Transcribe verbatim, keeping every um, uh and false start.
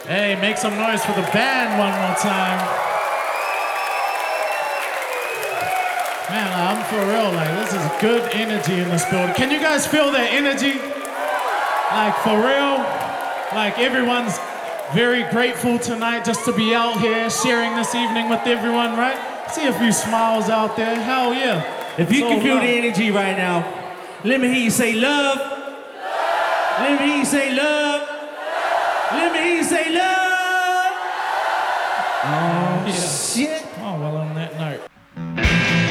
Hey, make some noise for the band one more time. Man, I'm for real, like, this is good energy in this building. Can you guys feel that energy? Like, for real? Like, everyone's very grateful tonight just to be out here sharing this evening with everyone, right? See a few smiles out there, hell yeah. If you So can feel love. the energy right now, let me hear you say love. Let me hear you say love. Let me hear you say love. Oh, Yeah. shit.